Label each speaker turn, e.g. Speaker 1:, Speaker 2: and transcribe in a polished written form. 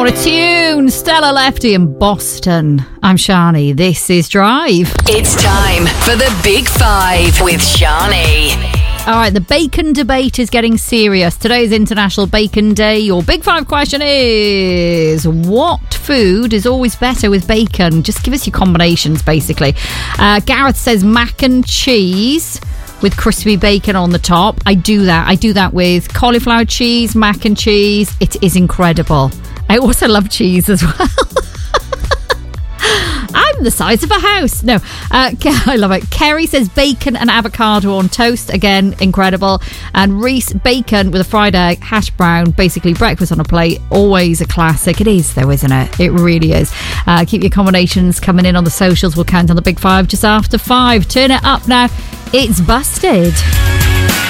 Speaker 1: What a tune! Stella Lefty in Boston. I'm Shani. This is Drive.
Speaker 2: It's time for the Big Five with Shani.
Speaker 1: All right, the bacon debate is getting serious. Today's International Bacon Day. Your Big Five question is, what food is always better with bacon? Just give us your combinations, basically. Gareth says mac and cheese with crispy bacon on the top. I do that with cauliflower cheese, mac and cheese. It is incredible. I also love cheese as well. I'm the size of a house. No, I love it. Kerry says bacon and avocado on toast. Again, incredible. And Reese, bacon with a fried egg, hash brown, basically breakfast on a plate. Always a classic. It is though, isn't it? It really is. Keep your combinations coming in on the socials. We'll count on the Big Five just after 5. Turn it up now. It's Busted.